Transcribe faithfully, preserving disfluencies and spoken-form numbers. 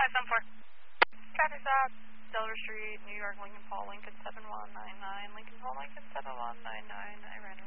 five seven four. Traffic stop, Delaware Street, New York, Lincoln Paul, Lincoln seven one nine nine, Lincoln Paul, Lincoln seven one nine nine, I ran